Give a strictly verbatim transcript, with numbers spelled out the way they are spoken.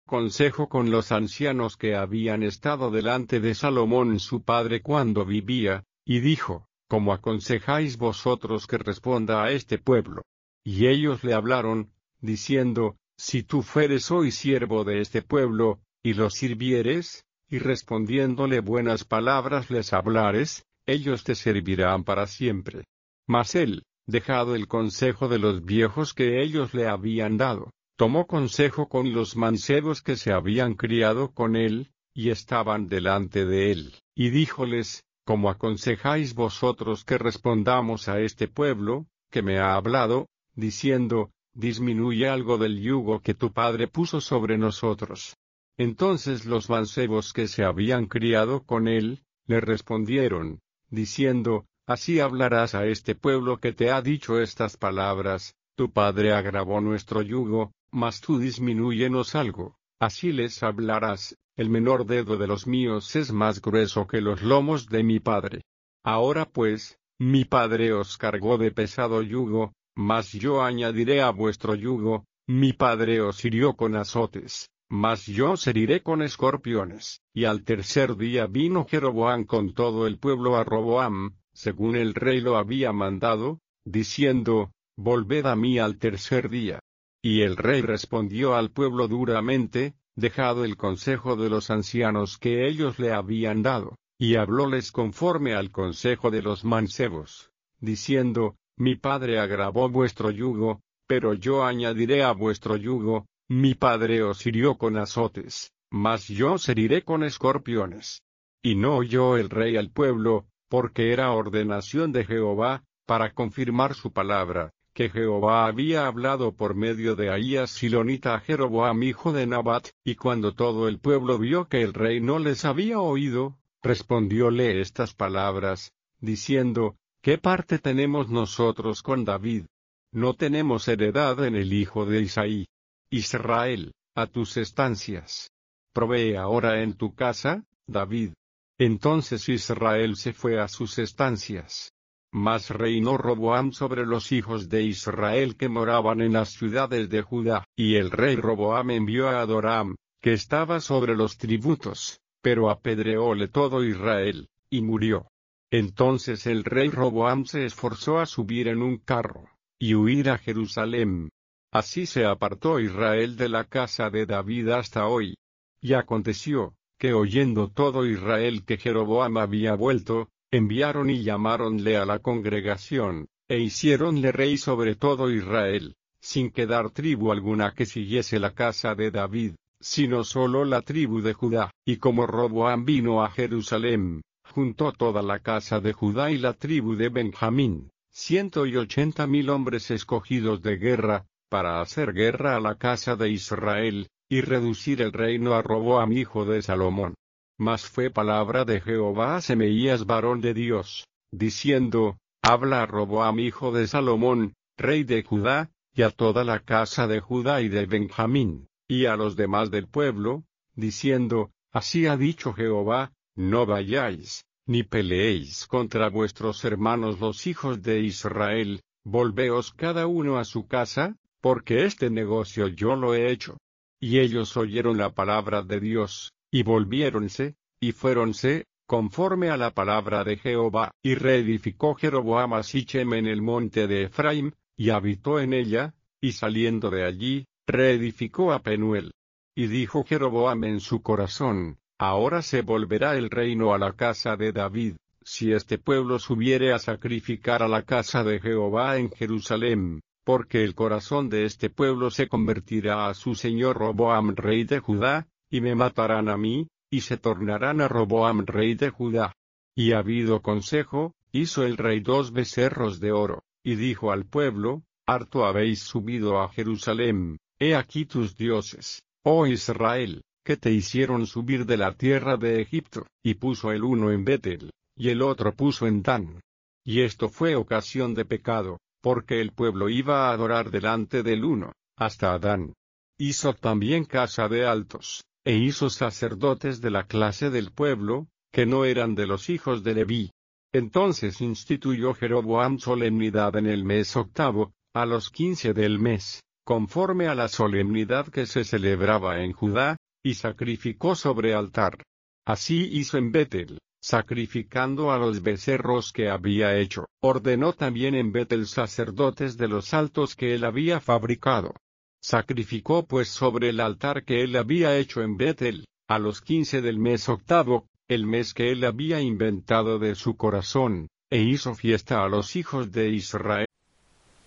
consejo con los ancianos que habían estado delante de Salomón su padre cuando vivía, y dijo: ¿Cómo aconsejáis vosotros que responda a este pueblo? Y ellos le hablaron, diciendo: Si tú fueres hoy siervo de este pueblo, y los sirvieres, y respondiéndole buenas palabras les hablares, ellos te servirán para siempre. Mas él, dejado el consejo de los viejos que ellos le habían dado, tomó consejo con los mancebos que se habían criado con él, y estaban delante de él, y díjoles: ¿Cómo aconsejáis vosotros que respondamos a este pueblo, que me ha hablado, diciendo: Disminuye algo del yugo que tu padre puso sobre nosotros? Entonces los mancebos que se habían criado con él, le respondieron, diciendo: Así hablarás a este pueblo que te ha dicho estas palabras: Tu padre agravó nuestro yugo, mas tú disminúyenos algo. Así les hablarás: El menor dedo de los míos es más grueso que los lomos de mi padre. Ahora pues, mi padre os cargó de pesado yugo, mas yo añadiré a vuestro yugo. Mi padre os hirió con azotes, mas yo os heriré con escorpiones. Y al tercer día vino Jeroboam con todo el pueblo a Roboam, según el rey lo había mandado, diciendo: Volved a mí al tercer día. Y el rey respondió al pueblo duramente, dejado el consejo de los ancianos que ellos le habían dado, y hablóles conforme al consejo de los mancebos, diciendo: Mi padre agravó vuestro yugo, pero yo añadiré a vuestro yugo. Mi padre os hirió con azotes, mas yo os heriré con escorpiones. Y no oyó el rey al pueblo, porque era ordenación de Jehová, para confirmar su palabra, que Jehová había hablado por medio de Ahías Silonita a Jeroboam hijo de Nabat. Y cuando todo el pueblo vio que el rey no les había oído, respondióle estas palabras, diciendo: ¿Qué parte tenemos nosotros con David? No tenemos heredad en el hijo de Isaí. Israel, a tus estancias. Provee ahora en tu casa, David. Entonces Israel se fue a sus estancias. Mas reinó Roboam sobre los hijos de Israel que moraban en las ciudades de Judá. Y el rey Roboam envió a Adoram, que estaba sobre los tributos, pero apedreóle todo Israel, y murió. Entonces el rey Roboam se esforzó a subir en un carro, y huir a Jerusalén. Así se apartó Israel de la casa de David hasta hoy. Y aconteció, que oyendo todo Israel que Jeroboam había vuelto, enviaron y llamáronle a la congregación, e hiciéronle rey sobre todo Israel, sin quedar tribu alguna que siguiese la casa de David, sino solo la tribu de Judá. Y como Roboam vino a Jerusalén, juntó toda la casa de Judá y la tribu de Benjamín, ciento y ochenta mil hombres escogidos de guerra, para hacer guerra a la casa de Israel, y reducir el reino a Roboam hijo de Salomón. Mas fue palabra de Jehová a Semaías varón de Dios, diciendo: Habla a Roboam hijo de Salomón, rey de Judá, y a toda la casa de Judá y de Benjamín, y a los demás del pueblo, diciendo: Así ha dicho Jehová: No vayáis, ni peleéis contra vuestros hermanos los hijos de Israel, volveos cada uno a su casa, porque este negocio yo lo he hecho. Y ellos oyeron la palabra de Dios, y volviéronse, y fuéronse, conforme a la palabra de Jehová. Y reedificó Jeroboam a Sichem en el monte de Efraim, y habitó en ella, y saliendo de allí, reedificó a Penuel. Y dijo Jeroboam en su corazón: Ahora se volverá el reino a la casa de David, si este pueblo subiere a sacrificar a la casa de Jehová en Jerusalén, porque el corazón de este pueblo se convertirá a su señor Roboam rey de Judá, y me matarán a mí, y se tornarán a Roboam rey de Judá. Y habido consejo, hizo el rey dos becerros de oro, y dijo al pueblo: Harto habéis subido a Jerusalén, he aquí tus dioses, oh Israel, que te hicieron subir de la tierra de Egipto. Y puso el uno en Betel, y el otro puso en Dan. Y esto fue ocasión de pecado, porque el pueblo iba a adorar delante del uno, hasta Adán. Hizo también casa de altos, e hizo sacerdotes de la clase del pueblo, que no eran de los hijos de Leví. Entonces instituyó Jeroboam solemnidad en el mes octavo, a los quince del mes, conforme a la solemnidad que se celebraba en Judá, y sacrificó sobre altar. Así hizo en Betel, sacrificando a los becerros que había hecho. Ordenó también en Betel sacerdotes de los altos que él había fabricado. Sacrificó pues sobre el altar que él había hecho en Betel, a los quince del mes octavo, el mes que él había inventado de su corazón, e hizo fiesta a los hijos de Israel.